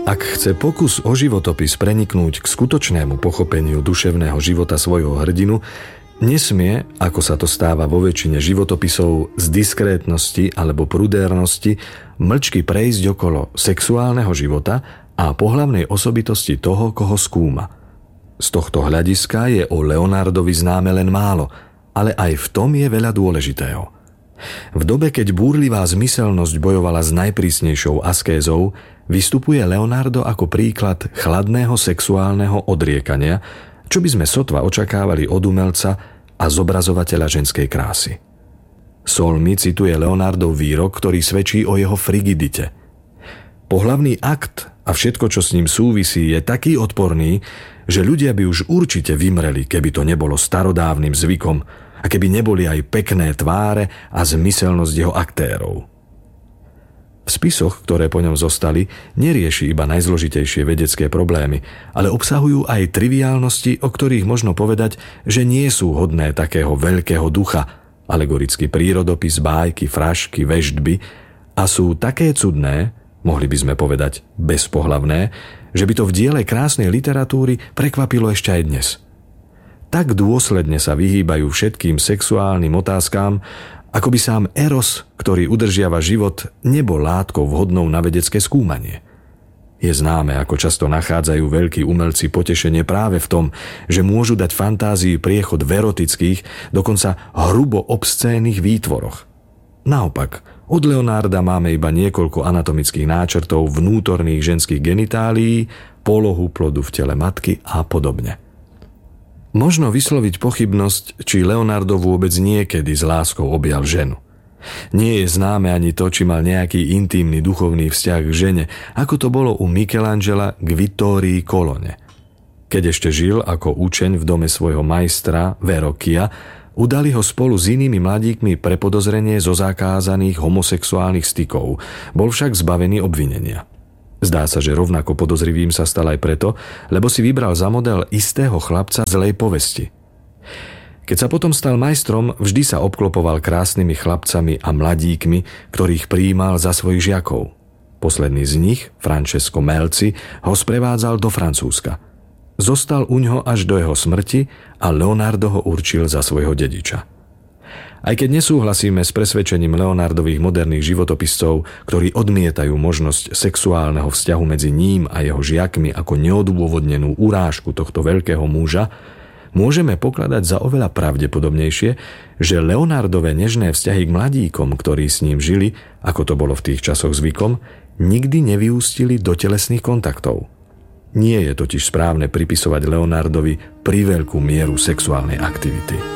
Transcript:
Ak chce pokus o životopis preniknúť k skutočnému pochopeniu duševného života svojho hrdinu, nesmie, ako sa to stáva vo väčšine životopisov, z diskrétnosti alebo prudérnosti mlčky prejsť okolo sexuálneho života a pohlavnej osobitosti toho, koho skúma. Z tohto hľadiska je o Leonardovi známe len málo, ale aj v tom je veľa dôležitého. V dobe, keď búrlivá zmyselnosť bojovala s najprísnejšou askézou, vystupuje Leonardo ako príklad chladného sexuálneho odriekania, čo by sme sotva očakávali od umelca a zobrazovateľa ženskej krásy. Solmi cituje Leonardov výrok, ktorý svedčí o jeho frigidite. Pohlavný akt a všetko, čo s ním súvisí, je taký odporný, že ľudia by už určite vymreli, keby to nebolo starodávnym zvykom a keby neboli aj pekné tváre a zmyselnosť jeho aktérov. V spisoch, ktoré po ňom zostali, nerieši iba najzložitejšie vedecké problémy, ale obsahujú aj triviálnosti, o ktorých možno povedať, že nie sú hodné takého veľkého ducha, alegorický prírodopis, bájky, frašky, veštby, a sú také cudné, mohli by sme povedať bezpohlavné, že by to v diele krásnej literatúry prekvapilo ešte aj dnes. Tak dôsledne sa vyhýbajú všetkým sexuálnym otázkám, ako by sám Eros, ktorý udržiava život, nebol látkou vhodnou na vedecké skúmanie. Je známe, ako často nachádzajú veľkí umelci potešenie práve v tom, že môžu dať fantázii priechod v erotických, dokonca hrubo obscénnych výtvoroch. Naopak, od Leonarda máme iba niekoľko anatomických náčrtov vnútorných ženských genitálií, polohu plodu v tele matky a podobne. Možno vysloviť pochybnosť, či Leonardo vôbec niekedy s láskou objal ženu. Nie je známe ani to, či mal nejaký intímny duchovný vzťah k žene, ako to bolo u Michelangela k Vittorii Colonne. Keď ešte žil ako učeň v dome svojho majstra Verrocchia, udali ho spolu s inými mladíkmi pre podozrenie zo zakázaných homosexuálnych stykov, bol však zbavený obvinenia. Zdá sa, že rovnako podozrivým sa stal aj preto, lebo si vybral za model istého chlapca zlej povesti. Keď sa potom stal majstrom, vždy sa obklopoval krásnymi chlapcami a mladíkmi, ktorých prijímal za svojich žiakov. Posledný z nich, Francesco Melzi, ho sprevádzal do Francúzska. Zostal uňho až do jeho smrti a Leonardo ho určil za svojho dediča. Aj keď nesúhlasíme s presvedčením Leonardových moderných životopiscov, ktorí odmietajú možnosť sexuálneho vzťahu medzi ním a jeho žiakmi ako neodôvodnenú urážku tohto veľkého muža, môžeme pokladať za oveľa pravdepodobnejšie, že Leonardove nežné vzťahy k mladíkom, ktorí s ním žili, ako to bolo v tých časoch zvykom, nikdy nevyústili do telesných kontaktov. Nie je totiž správne pripisovať Leonardovi priveľkú mieru sexuálnej aktivity.